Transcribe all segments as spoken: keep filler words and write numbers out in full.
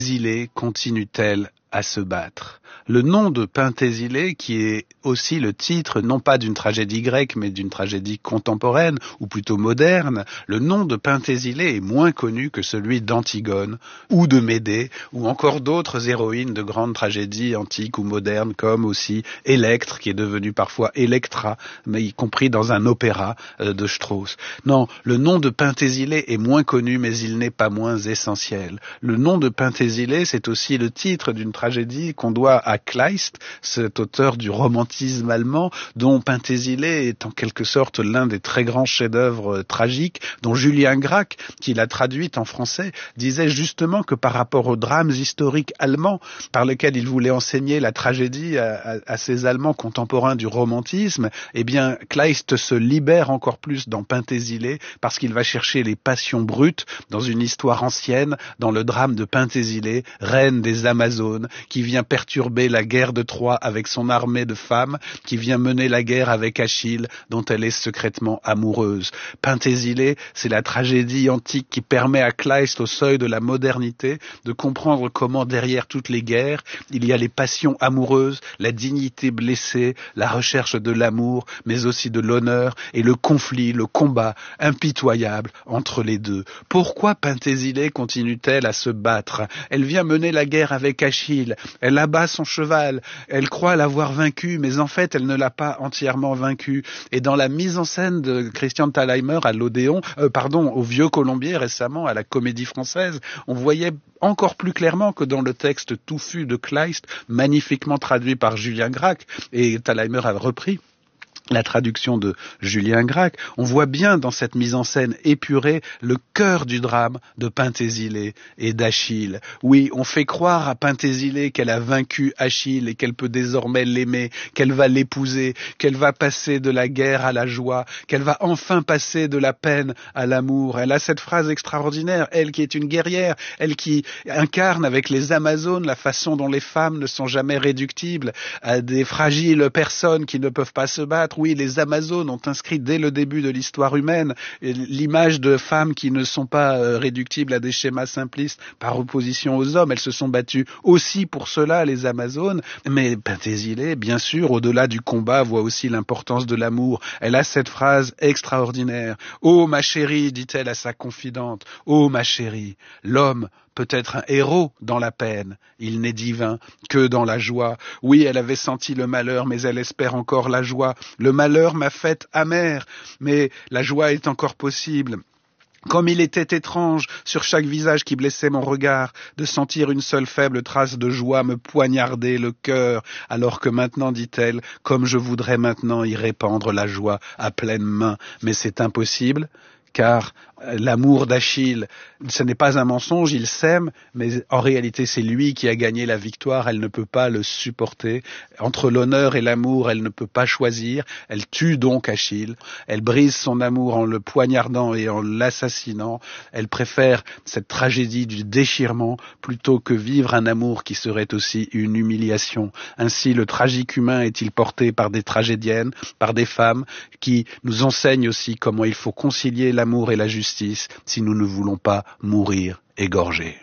Pentésilée continue-t-elle à se battre? Le nom de Pentésilée, qui est aussi le titre, non pas d'une tragédie grecque, mais d'une tragédie contemporaine, ou plutôt moderne, le nom de Pentésilée est moins connu que celui d'Antigone, ou de Médée, ou encore d'autres héroïnes de grandes tragédies antiques ou modernes, comme aussi Électre, qui est devenue parfois Electra, mais y compris dans un opéra de Strauss. Non, le nom de Pentésilée est moins connu, mais il n'est pas moins essentiel. Le nom de Pentésilée, c'est aussi le titre d'une tragédie qu'on doit à Kleist, cet auteur du romantisme allemand, dont Pentésilée est en quelque sorte l'un des très grands chefs-d'œuvre tragiques, dont Julien Gracq, qui l'a traduite en français, disait justement que par rapport aux drames historiques allemands, par lesquels il voulait enseigner la tragédie à, à, à ces Allemands contemporains du romantisme, eh bien, Kleist se libère encore plus dans Pentésilée, parce qu'il va chercher les passions brutes dans une histoire ancienne, dans le drame de Pentésilée, reine des Amazones, qui vient perturber la guerre de Troie avec son armée de femmes, qui vient mener la guerre avec Achille, dont elle est secrètement amoureuse. Pentésilée, c'est la tragédie antique qui permet à Kleist, au seuil de la modernité, de comprendre comment derrière toutes les guerres, il y a les passions amoureuses, la dignité blessée, la recherche de l'amour, mais aussi de l'honneur, et le conflit, le combat impitoyable entre les deux. Pourquoi Pentésilée continue-t-elle à se battre? Elle vient mener la guerre avec Achille, elle abat son cheval, elle croit l'avoir vaincu, mais en fait elle ne l'a pas entièrement vaincu. Et dans la mise en scène de Christian Thalheimer à l'Odéon, euh, pardon, au Vieux Colombier récemment, à la Comédie Française, on voyait encore plus clairement que dans le texte touffu de Kleist, magnifiquement traduit par Julien Gracq, et Thalheimer a repris la traduction de Julien Gracq, on voit bien dans cette mise en scène épurée le cœur du drame de Pentésilée et d'Achille. Oui, on fait croire à Pentésilée qu'elle a vaincu Achille et qu'elle peut désormais l'aimer, qu'elle va l'épouser, qu'elle va passer de la guerre à la joie, qu'elle va enfin passer de la peine à l'amour. Elle a cette phrase extraordinaire, elle qui est une guerrière, elle qui incarne avec les Amazones la façon dont les femmes ne sont jamais réductibles à des fragiles personnes qui ne peuvent pas se battre. Oui, les Amazones ont inscrit dès le début de l'histoire humaine l'image de femmes qui ne sont pas euh, réductibles à des schémas simplistes par opposition aux hommes. Elles se sont battues aussi pour cela, les Amazones. Mais Pentésilée, bien sûr, au-delà du combat, voit aussi l'importance de l'amour. Elle a cette phrase extraordinaire. « Oh, ma chérie, dit-elle à sa confidente, « oh, ma chérie, l'homme peut être un héros dans la peine. Il n'est divin que dans la joie. Oui, elle avait senti le malheur, mais elle espère encore la joie. Le malheur m'a faite amère, mais la joie est encore possible. » Comme il était étrange, sur chaque visage qui blessait mon regard, de sentir une seule faible trace de joie me poignarder le cœur, alors que maintenant, dit-elle, comme je voudrais maintenant y répandre la joie à pleine main, mais c'est impossible, car l'amour d'Achille, ce n'est pas un mensonge, il s'aime, mais en réalité c'est lui qui a gagné la victoire, elle ne peut pas le supporter. Entre l'honneur et l'amour, elle ne peut pas choisir, elle tue donc Achille, elle brise son amour en le poignardant et en l'assassinant, elle préfère cette tragédie du déchirement plutôt que vivre un amour qui serait aussi une humiliation. Ainsi le tragique humain est-il porté par des tragédiennes, par des femmes qui nous enseignent aussi comment il faut concilier l'amour et la justice si nous ne voulons pas mourir égorgés.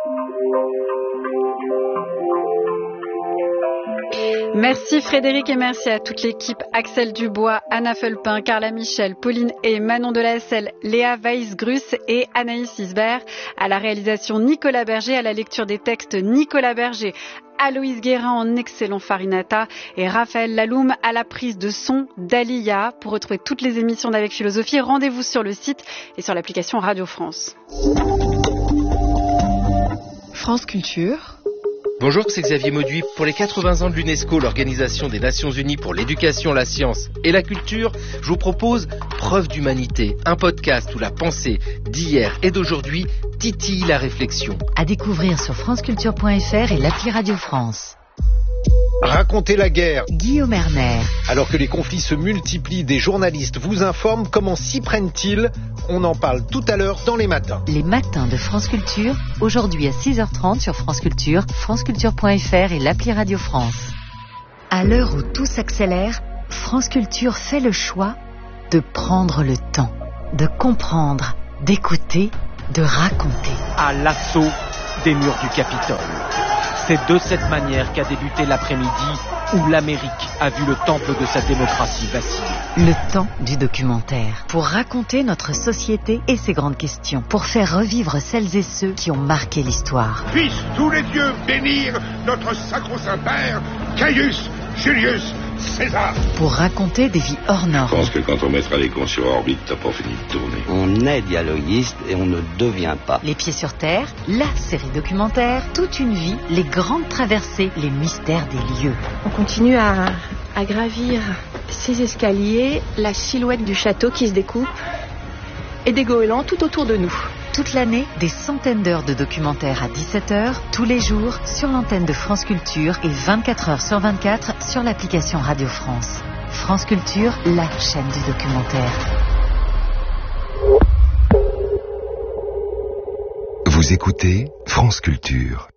Merci Frédéric et merci à toute l'équipe, Axel Dubois, Anna Felpin, Carla Michel, Pauline et Manon de la S L, Léa Weiss-Grus et Anaïs Isbert. À la réalisation Nicolas Berger, à la lecture des textes Nicolas Berger, Aloïse Guérin en excellent farinata et Raphaël Laloum à la prise de son d'Alia. Pour retrouver toutes les émissions d'Avec Philosophie, rendez-vous sur le site et sur l'application Radio France. France Culture. Bonjour, c'est Xavier Mauduit. Pour les quatre-vingts ans de l'UNESCO, l'Organisation des Nations Unies pour l'éducation, la science et la culture, je vous propose Preuve d'humanité, un podcast où la pensée d'hier et d'aujourd'hui titille la réflexion. À découvrir sur franceculture point f r et l'appli Radio France. Raconter la guerre. Guillaume Erner. Alors que les conflits se multiplient, des journalistes vous informent. Comment s'y prennent-ils? On en parle tout à l'heure dans les matins. Les matins de France Culture, aujourd'hui à six heures trente sur France Culture, franceculture point f r et l'appli Radio France. À l'heure où tout s'accélère, France Culture fait le choix de prendre le temps, de comprendre, d'écouter, de raconter. À l'assaut des murs du Capitole. C'est de cette manière qu'a débuté l'après-midi où l'Amérique a vu le temple de sa démocratie vaciller. Le temps du documentaire, pour raconter notre société et ses grandes questions, pour faire revivre celles et ceux qui ont marqué l'histoire. Puissent tous les dieux bénir notre sacro-saint père, Caius Julius César. Pour raconter des vies hors normes. Je pense que quand on mettra les cons sur orbite, t'as pas fini de tourner. On est dialoguiste et on ne devient pas. Les Pieds sur Terre, la série documentaire, toute une vie, les grandes traversées, les mystères des lieux. On continue à, à gravir ces escaliers, la silhouette du château qui se découpe et des goélands tout autour de nous. Toute l'année, des centaines d'heures de documentaires à dix-sept heures, tous les jours, sur l'antenne de France Culture et vingt-quatre heures sur vingt-quatre sur l'application Radio France. France Culture, la chaîne du documentaire. Vous écoutez France Culture.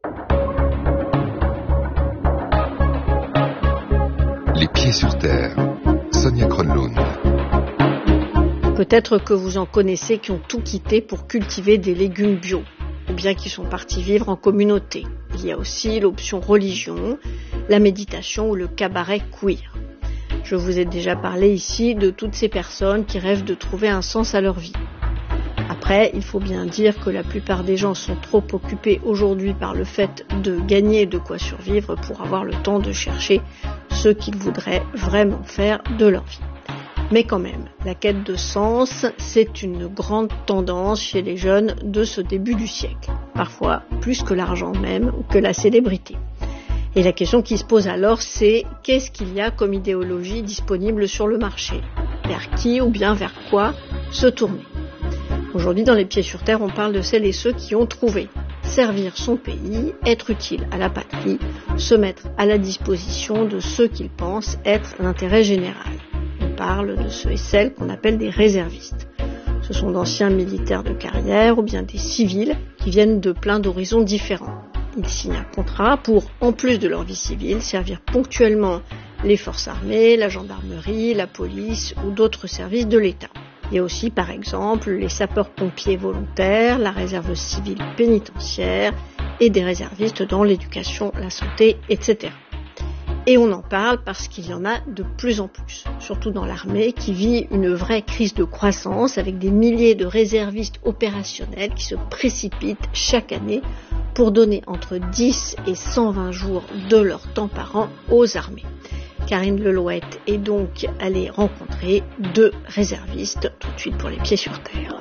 Les Pieds sur Terre. Sonia Kronlund. Peut-être que vous en connaissez qui ont tout quitté pour cultiver des légumes bio, ou bien qui sont partis vivre en communauté. Il y a aussi l'option religion, la méditation ou le cabaret queer. Je vous ai déjà parlé ici de toutes ces personnes qui rêvent de trouver un sens à leur vie. Après, il faut bien dire que la plupart des gens sont trop occupés aujourd'hui par le fait de gagner de quoi survivre pour avoir le temps de chercher ce qu'ils voudraient vraiment faire de leur vie. Mais quand même, la quête de sens, c'est une grande tendance chez les jeunes de ce début du siècle. Parfois plus que l'argent même ou que la célébrité. Et la question qui se pose alors, c'est qu'est-ce qu'il y a comme idéologie disponible sur le marché ? Vers qui ou bien vers quoi se tourner ? Aujourd'hui, dans Les Pieds sur Terre, on parle de celles et ceux qui ont trouvé servir son pays, être utile à la patrie, se mettre à la disposition de ceux qu'ils pensent être l'intérêt général. On parle de ceux et celles qu'on appelle des réservistes. Ce sont d'anciens militaires de carrière ou bien des civils qui viennent de plein d'horizons différents. Ils signent un contrat pour, en plus de leur vie civile, servir ponctuellement les forces armées, la gendarmerie, la police ou d'autres services de l'État. Il y a aussi, par exemple, les sapeurs-pompiers volontaires, la réserve civile pénitentiaire et des réservistes dans l'éducation, la santé, et cetera. Et on en parle parce qu'il y en a de plus en plus, surtout dans l'armée qui vit une vraie crise de croissance avec des milliers de réservistes opérationnels qui se précipitent chaque année pour donner entre dix et cent vingt jours de leur temps par an aux armées. Karine Lelouette est donc allée rencontrer deux réservistes, tout de suite pour Les Pieds sur Terre.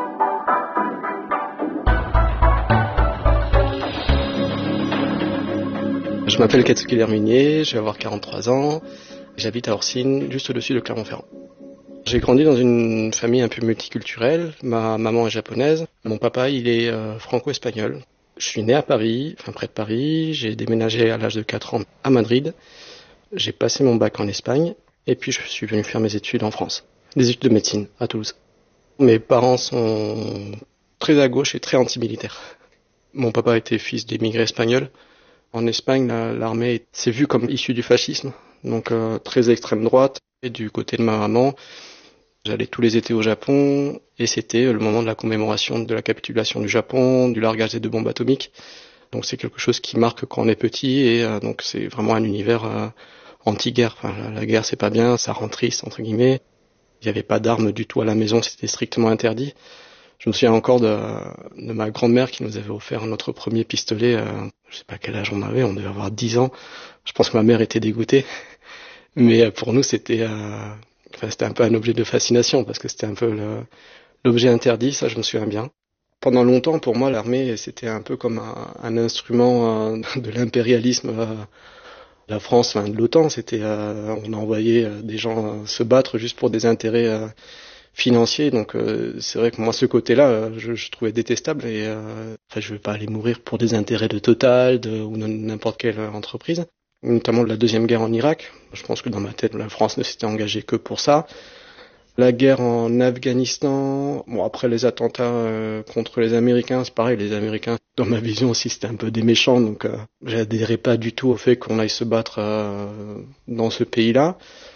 Je m'appelle Katsuki Lerminier, je vais avoir quarante-trois ans, j'habite à Orsine, juste au-dessus de Clermont-Ferrand. J'ai grandi dans une famille un peu multiculturelle, ma maman est japonaise, mon papa il est euh, franco-espagnol. Je suis né à Paris, enfin près de Paris, j'ai déménagé à l'âge de quatre ans à Madrid, j'ai passé mon bac en Espagne et puis je suis venu faire mes études en France, des études de médecine à Toulouse. Mes parents sont très à gauche et très anti-militaires. Mon papa était fils d'émigrés espagnols. En Espagne, la, l'armée s'est vue comme issue du fascisme, donc euh, très extrême droite. Et du côté de ma maman, j'allais tous les étés au Japon, et c'était le moment de la commémoration de la capitulation du Japon, du largage des deux bombes atomiques. Donc c'est quelque chose qui marque quand on est petit, et euh, donc c'est vraiment un univers euh, anti-guerre. Enfin, la, la guerre c'est pas bien, ça rend triste entre guillemets. Il n'y avait pas d'armes du tout à la maison, c'était strictement interdit. Je me souviens encore de, de ma grand-mère qui nous avait offert notre premier pistolet. Euh, je sais pas quel âge on avait, on devait avoir dix ans. Je pense que ma mère était dégoûtée. Mais pour nous, c'était, euh, enfin, c'était un peu un objet de fascination parce que c'était un peu le, l'objet interdit, ça je me souviens bien. Pendant longtemps, pour moi, l'armée, c'était un peu comme un, un instrument euh, de l'impérialisme. Euh, la France, enfin, de l'OTAN, c'était, euh, on envoyait euh, des gens euh, se battre juste pour des intérêts euh, financier, donc euh, c'est vrai que moi ce côté-là, euh, je, je trouvais détestable et euh, enfin, je vais pas aller mourir pour des intérêts de Total de, ou de n'importe quelle entreprise, notamment de la deuxième guerre en Irak. Je pense que dans ma tête, la France ne s'était engagée que pour ça. La guerre en Afghanistan, bon après les attentats euh, contre les Américains, c'est pareil, les Américains, dans ma vision aussi, c'était un peu des méchants, donc euh, j'adhérais pas du tout au fait qu'on aille se battre euh, dans ce pays-là.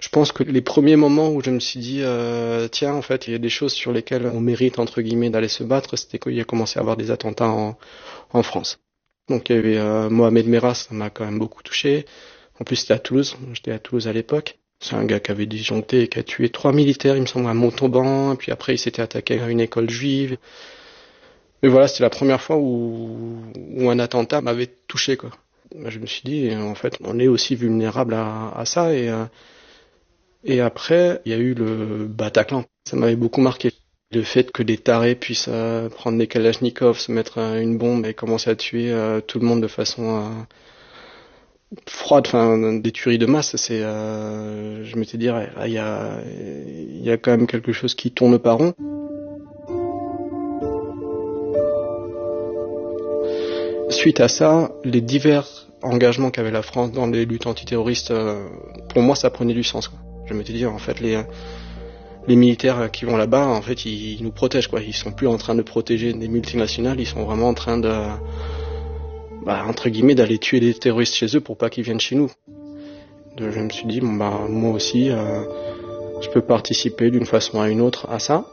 Je pense que les premiers moments où je me suis dit euh, tiens, en fait, il y a des choses sur lesquelles on mérite entre guillemets d'aller se battre, c'était qu'il y a commencé à avoir des attentats en, en France. Donc il y avait euh, Mohamed Merah, ça m'a quand même beaucoup touché. En plus, c'était à Toulouse, j'étais à Toulouse à l'époque. C'est un gars qui avait disjoncté et qui a tué trois militaires, il me semble, à Montauban, et puis après il s'était attaqué à une école juive. Mais voilà, c'était la première fois où, où un attentat m'avait touché, quoi. Je me suis dit, en fait, on est aussi vulnérable à, à ça. Et, euh, et après, il y a eu le Bataclan. Ça m'avait beaucoup marqué. Le fait que des tarés puissent euh, prendre des kalachnikovs, se mettre euh, une bombe et commencer à tuer euh, tout le monde de façon euh, froide, enfin des tueries de masse, c'est, euh, je m'étais dit, il y a, il y a quand même quelque chose qui tourne pas rond. Suite à ça, les divers engagements qu'avait la France dans les luttes antiterroristes, euh, pour moi, ça prenait du sens, quoi. Je m'étais dit, en fait, les les militaires qui vont là-bas, en fait, ils, ils nous protègent, quoi. Ils sont plus en train de protéger des multinationales, ils sont vraiment en train de, bah, entre guillemets, d'aller tuer les terroristes chez eux pour pas qu'ils viennent chez nous. Donc, je me suis dit, bon, bah, moi aussi, euh, je peux participer d'une façon à une autre à ça.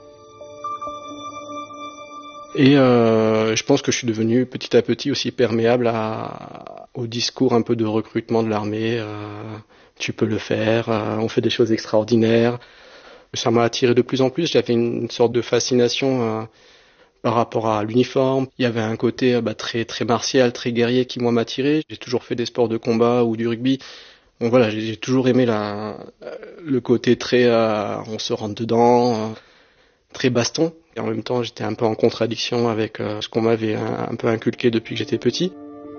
Et euh, je pense que je suis devenu petit à petit aussi perméable à, au discours un peu de recrutement de l'armée. Euh, tu peux le faire, euh, on fait des choses extraordinaires. Ça m'a attiré de plus en plus. J'avais une sorte de fascination euh, par rapport à l'uniforme. Il y avait un côté bah, très très martial, très guerrier qui moi m'attirait. J'ai toujours fait des sports de combat ou du rugby. Donc voilà, j'ai, j'ai toujours aimé la, le côté très, euh, on se rentre dedans, euh, très baston. Et en même temps, j'étais un peu en contradiction avec euh, ce qu'on m'avait un, un peu inculqué depuis que j'étais petit.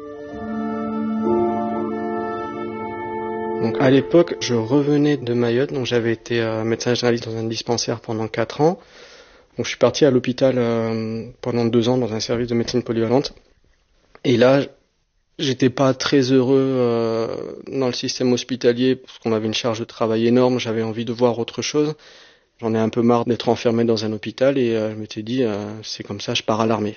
Donc à l'époque, je revenais de Mayotte, donc j'avais été euh, médecin généraliste dans un dispensaire pendant quatre ans. Donc je suis parti à l'hôpital euh, pendant deux ans dans un service de médecine polyvalente. Et là, j'étais pas très heureux euh, dans le système hospitalier parce qu'on avait une charge de travail énorme, j'avais envie de voir autre chose. J'en ai un peu marre d'être enfermé dans un hôpital et euh, je m'étais dit, euh, c'est comme ça, je pars à l'armée.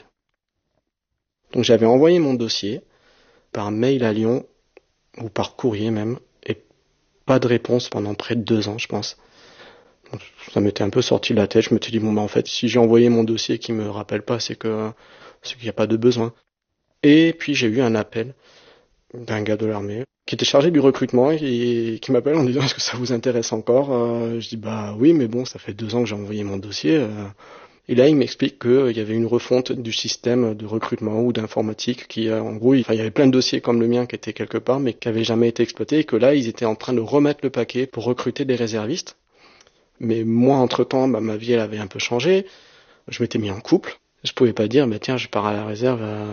Donc j'avais envoyé mon dossier par mail à Lyon, ou par courrier même, et pas de réponse pendant près de deux ans, je pense. Donc, ça m'était un peu sorti de la tête, je m'étais dit, bon bah en fait, si j'ai envoyé mon dossier qui me rappelle pas, c'est que c'est qu'il n'y a pas de besoin. Et puis j'ai eu un appel d'un gars de l'armée qui était chargé du recrutement et qui m'appelle en disant est-ce que ça vous intéresse encore euh, Je dis bah oui, mais bon, ça fait deux ans que j'ai envoyé mon dossier. Euh. Et là, il m'explique qu'il euh, y avait une refonte du système de recrutement ou d'informatique qui, euh, en gros, il, il y avait plein de dossiers comme le mien qui étaient quelque part mais qui n'avaient jamais été exploités et que là, ils étaient en train de remettre le paquet pour recruter des réservistes. Mais moi, entre-temps, bah, ma vie, elle avait un peu changé. Je m'étais mis en couple. Je pouvais pas dire, bah tiens, je pars à la réserve. Euh...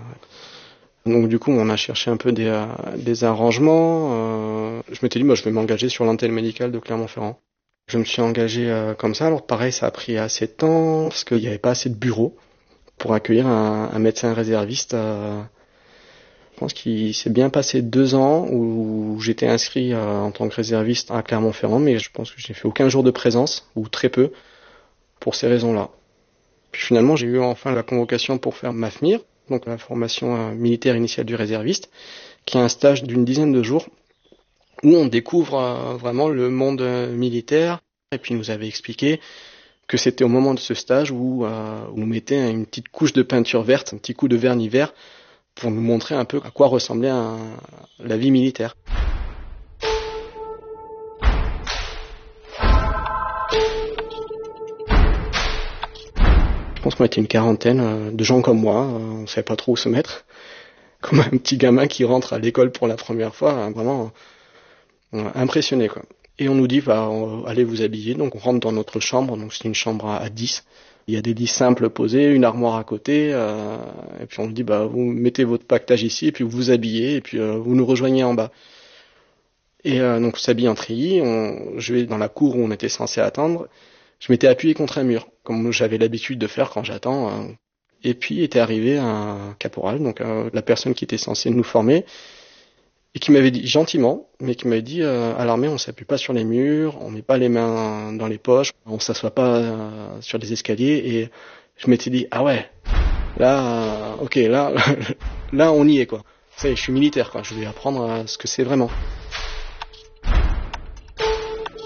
Donc du coup, on a cherché un peu des, euh, des arrangements. Euh, je m'étais dit, moi, je vais m'engager sur l'antenne médicale de Clermont-Ferrand. Je me suis engagé euh, comme ça. Alors pareil, ça a pris assez de temps parce qu'il n'y avait pas assez de bureaux pour accueillir un, un médecin réserviste. Euh, je pense qu'il s'est bien passé deux ans où j'étais inscrit euh, en tant que réserviste à Clermont-Ferrand, mais je pense que j'ai fait aucun jour de présence ou très peu pour ces raisons-là. Puis finalement, j'ai eu enfin la convocation pour faire ma F M I R, donc la formation euh, militaire initiale du réserviste, qui est un stage d'une dizaine de jours où on découvre euh, vraiment le monde euh, militaire. Et puis il nous avait expliqué que c'était au moment de ce stage où euh, on mettait une petite couche de peinture verte, un petit coup de vernis vert, pour nous montrer un peu à quoi ressemblait un, la vie militaire. Je pense qu'on était une quarantaine de gens comme moi, on ne savait pas trop où se mettre, comme un petit gamin qui rentre à l'école pour la première fois, vraiment impressionné, quoi. Et on nous dit, bah, allez vous habiller, donc on rentre dans notre chambre, donc c'est une chambre à dix, il y a des lits simples posés, une armoire à côté, euh, et puis on nous dit, bah, vous mettez votre pactage ici, et puis vous vous habillez, et puis euh, vous nous rejoignez en bas. Et euh, donc on s'habille en treillis, on, je vais dans la cour où on était censé attendre. Je m'étais appuyé contre un mur, comme j'avais l'habitude de faire quand j'attends. Euh, et puis était arrivé un caporal, donc euh, la personne qui était censée nous former, et qui m'avait dit gentiment, mais qui m'avait dit euh, à l'armée on s'appuie pas sur les murs, on met pas les mains dans les poches, on s'assoit pas euh, sur les escaliers. Et je m'étais dit ah ouais, là, euh, ok, là, là on y est quoi. Ça y est, je suis militaire quoi, je vais apprendre à ce que c'est vraiment.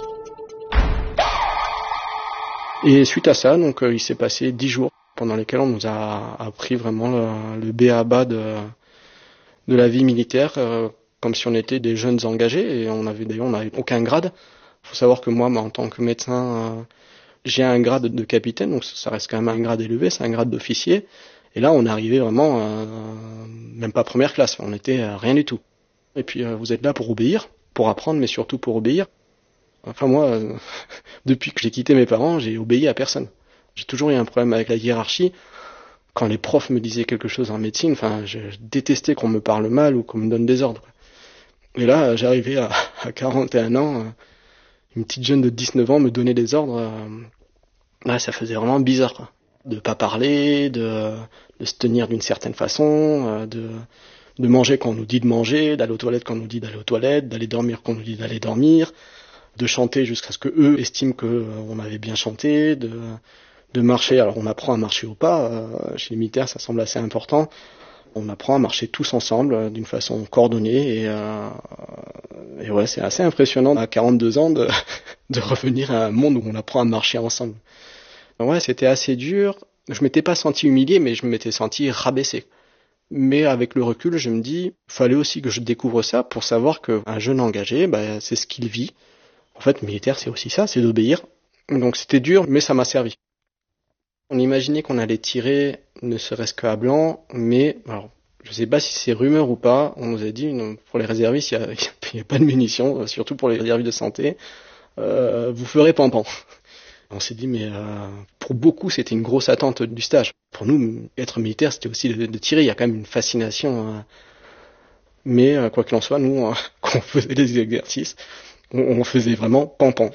Et suite à ça, donc euh, il s'est passé dix jours pendant lesquels on nous a appris vraiment le, le b a ba de, de la vie militaire, euh, comme si on était des jeunes engagés, et on avait d'ailleurs on n'avait aucun grade. Il faut savoir que moi, en tant que médecin, euh, j'ai un grade de capitaine, donc ça reste quand même un grade élevé, c'est un grade d'officier. Et là, on est arrivé vraiment, euh, même pas première classe, on était euh, rien du tout. Et puis, euh, vous êtes là pour obéir, pour apprendre, mais surtout pour obéir. Enfin, moi, euh, depuis que j'ai quitté mes parents, j'ai obéi à personne. J'ai toujours eu un problème avec la hiérarchie. Quand les profs me disaient quelque chose en médecine, enfin, je détestais qu'on me parle mal ou qu'on me donne des ordres. Et là, j'arrivais à, à quarante et un ans, euh, une petite jeune de dix-neuf ans me donnait des ordres. Euh, là, ça faisait vraiment bizarre, quoi. De pas parler, de, de se tenir d'une certaine façon, euh, de, de manger quand on nous dit de manger, d'aller aux toilettes quand on nous dit d'aller aux toilettes, d'aller dormir quand on nous dit d'aller dormir, de chanter jusqu'à ce que eux estiment que euh, on avait bien chanté, de, de marcher. Alors on apprend à marcher au pas, euh, chez les militaires ça semble assez important. On apprend à marcher tous ensemble euh, d'une façon coordonnée et, euh, et ouais, c'est assez impressionnant à quarante-deux ans de, de revenir à un monde où on apprend à marcher ensemble. Ouais, c'était assez dur. Je m'étais pas senti humilié, mais je m'étais senti rabaissé. Mais avec le recul, je me dis, fallait aussi que je découvre ça pour savoir qu'un jeune engagé, bah, c'est ce qu'il vit. En fait, militaire, c'est aussi ça, c'est d'obéir. Donc c'était dur, mais ça m'a servi. On imaginait qu'on allait tirer, ne serait-ce qu'à blanc, mais alors, je sais pas si c'est rumeur ou pas. On nous a dit, non, pour les réservistes, il n'y a, a pas de munitions, surtout pour les réservistes de santé. Euh, vous ferez pampan. On s'est dit, mais euh, pour beaucoup, c'était une grosse attente du stage. Pour nous, être militaire, c'était aussi de, de tirer. Il y a quand même une fascination. Euh, mais euh, quoi qu'il en soit, nous, euh, quand on faisait les exercices, on, on faisait vraiment pampan.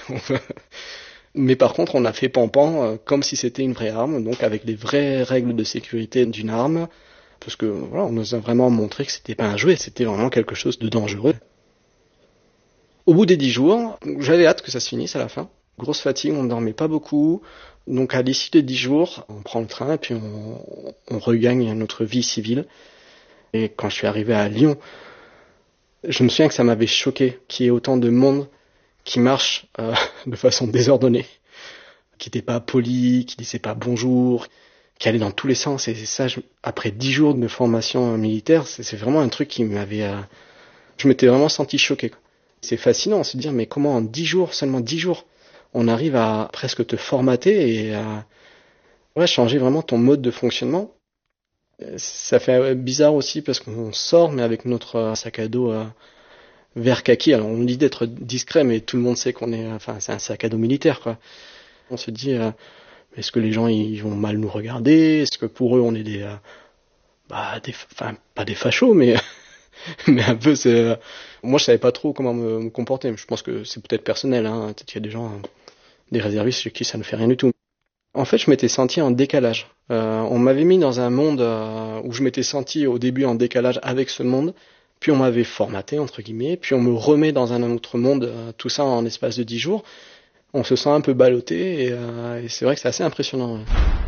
Mais par contre, on a fait pampan euh, comme si c'était une vraie arme, donc avec les vraies règles de sécurité d'une arme. Parce que voilà, on nous a vraiment montré que c'était pas un jouet, c'était vraiment quelque chose de dangereux. Au bout des dix jours, j'avais hâte que ça se finisse à la fin. Grosse fatigue, on ne dormait pas beaucoup. Donc à l'issue des dix jours, on prend le train et puis on, on regagne notre vie civile. Et quand je suis arrivé à Lyon, je me souviens que ça m'avait choqué qu'il y ait autant de monde qui marche euh, de façon désordonnée, qui n'était pas poli, qui disait pas bonjour, qui allait dans tous les sens. Et ça, je, après dix jours de formation militaire, c'est, c'est vraiment un truc qui m'avait... Euh, je m'étais vraiment senti choqué, quoi. C'est fascinant de se dire, mais comment en dix jours, seulement dix jours, on arrive à presque te formater et à ouais, changer vraiment ton mode de fonctionnement. Ça fait bizarre aussi parce qu'on sort, mais avec notre sac à dos euh, vert kaki. Alors on dit d'être discret, mais tout le monde sait qu'on est... Enfin, c'est un sac à dos militaire, quoi. On se dit, euh, est-ce que les gens ils vont mal nous regarder? Est-ce que pour eux on est des... Euh, bah, des... Enfin, pas des fachos, mais... mais un peu, c'est... Euh, moi, je savais pas trop comment me, me comporter. Je pense que c'est peut-être personnel, hein. Peut-être qu'il y a des gens... Euh, des réservistes chez qui ça ne fait rien du tout. En fait, je m'étais senti en décalage. Euh, on m'avait mis dans un monde euh, où je m'étais senti au début en décalage avec ce monde, puis on m'avait formaté, entre guillemets, puis on me remet dans un autre monde, euh, tout ça en l'espace de dix jours. On se sent un peu ballotté, et, euh, et c'est vrai que c'est assez impressionnant. Ouais.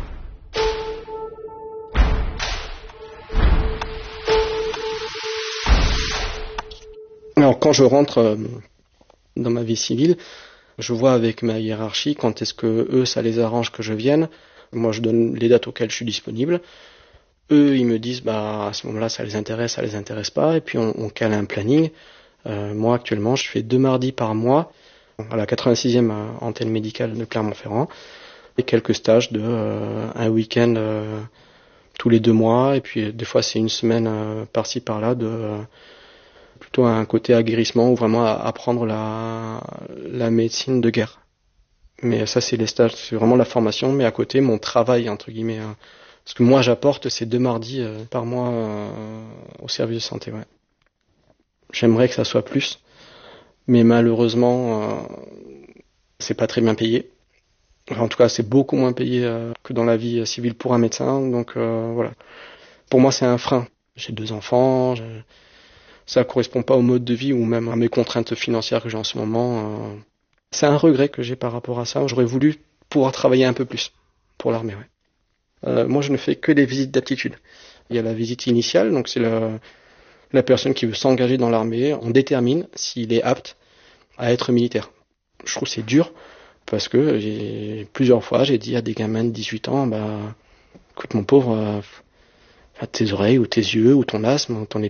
Alors, quand je rentre euh, dans ma vie civile, je vois avec ma hiérarchie quand est-ce que eux, ça les arrange que je vienne. Moi, je donne les dates auxquelles je suis disponible. Eux, ils me disent, bah, à ce moment-là, ça les intéresse, ça les intéresse pas. Et puis, on, on cale un planning. Euh, moi, actuellement, je fais deux mardis par mois à la quatre-vingt-sixième antenne médicale de Clermont-Ferrand. Et quelques stages de euh, un week-end euh, tous les deux mois. Et puis, des fois, c'est une semaine euh, par-ci, par-là de... Euh, plutôt un côté aguerrissement ou vraiment apprendre la, la médecine de guerre. Mais ça, c'est les stages, c'est vraiment la formation, mais à côté, mon travail, entre guillemets. Hein. Ce que moi, j'apporte, c'est deux mardis euh, par mois euh, au service de santé. Ouais. J'aimerais que ça soit plus, mais malheureusement, euh, c'est pas très bien payé. Enfin, en tout cas, c'est beaucoup moins payé euh, que dans la vie civile pour un médecin. Donc euh, voilà. Pour moi, c'est un frein. J'ai deux enfants, j'ai... ça correspond pas au mode de vie ou même à mes contraintes financières que j'ai en ce moment. C'est un regret que j'ai par rapport à ça. J'aurais voulu pouvoir travailler un peu plus pour l'armée. Ouais. Euh, moi, je ne fais que des visites d'aptitude. Il y a la visite initiale, donc c'est la, la personne qui veut s'engager dans l'armée. On détermine s'il est apte à être militaire. Je trouve que c'est dur Parce que j'ai, plusieurs fois, j'ai dit à des gamins de dix-huit ans, bah, écoute mon pauvre, euh, tes oreilles ou tes yeux ou ton asthme, ton